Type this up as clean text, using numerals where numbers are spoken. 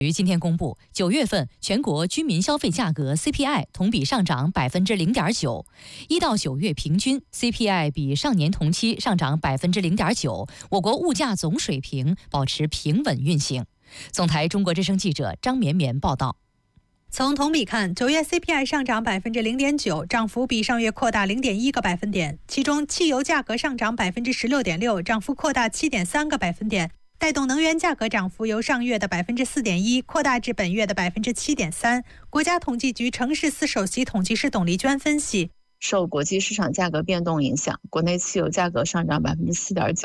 于今天公布，9月份全国居民消费价格 CPI 同比上涨0.9%，1到9月平均 CPI 比上年同期上涨0.9%，我国物价总水平保持平稳运行。总台中国之声记者张绵绵报道。 从同比看，9月 CPI 上涨0.9%，涨幅比上月扩大0.1个百分点。其中，汽油价格上涨16.6%，涨幅扩大7.3个百分点，带动能源价格涨幅由上月的4.1%扩大至本月的7.3%。国家统计局城市司首席统计师董丽娟分析， 受国际市场价格变动影响，国内汽油价格上涨4.9%。